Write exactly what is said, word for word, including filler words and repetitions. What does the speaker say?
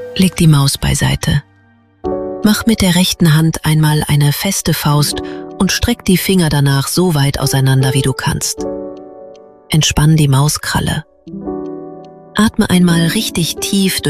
Leg die Maus beiseite. Mach mit der rechten Hand einmal eine feste Faust und streck die Finger danach so weit auseinander, wie du kannst. Entspann die Mauskralle. Atme einmal richtig tief durch